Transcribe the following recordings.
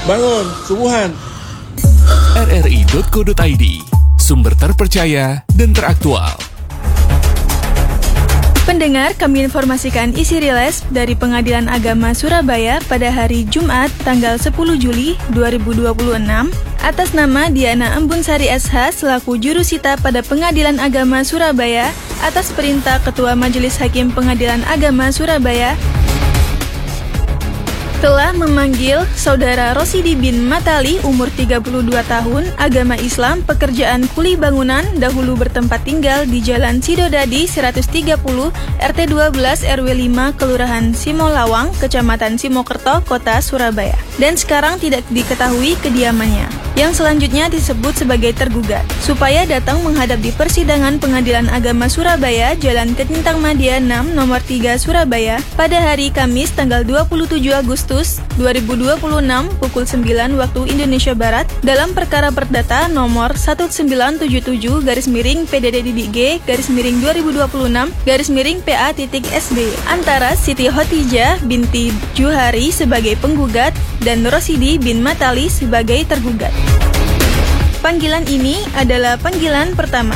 Bangun, subuhan. rri.co.id, sumber terpercaya dan teraktual. Pendengar, kami informasikan isi rilis dari Pengadilan Agama Surabaya pada hari Jumat, tanggal 10 Juli 2026, atas nama Diana Embunsari SH selaku jurusita pada Pengadilan Agama Surabaya, atas perintah Ketua Majelis Hakim Pengadilan Agama Surabaya, telah memanggil Saudara Rosidi bin Matali, umur 32 tahun, agama Islam, pekerjaan kuli bangunan, dahulu bertempat tinggal di Jalan Sidodadi 130, RT 12 RW 5, Kelurahan Simolawang, Kecamatan Simokerto, Kota Surabaya. Dan sekarang tidak diketahui kediamannya, yang selanjutnya disebut sebagai tergugat, supaya datang menghadap di persidangan Pengadilan Agama Surabaya, Jalan Ketintang Madia 6, nomor 3, Surabaya, pada hari Kamis tanggal 27 Agustus 2026 pukul 9 waktu Indonesia Barat dalam perkara perdata nomor 1977-PDDDG-2026-PA.SB antara Siti Khotijah binti Juhari sebagai penggugat dan Rosidi bin Matali sebagai tergugat. Panggilan ini adalah panggilan pertama.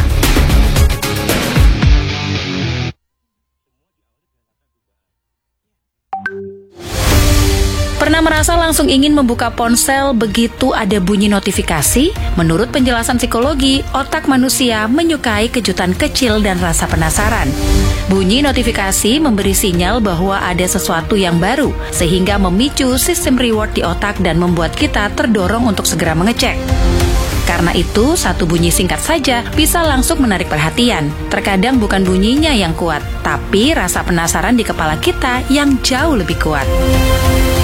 Pernah merasa langsung ingin membuka ponsel begitu ada bunyi notifikasi? Menurut penjelasan psikologi, otak manusia menyukai kejutan kecil dan rasa penasaran. Bunyi notifikasi memberi sinyal bahwa ada sesuatu yang baru, sehingga memicu sistem reward di otak dan membuat kita terdorong untuk segera mengecek. Karena itu, satu bunyi singkat saja bisa langsung menarik perhatian. Terkadang bukan bunyinya yang kuat, tapi rasa penasaran di kepala kita yang jauh lebih kuat.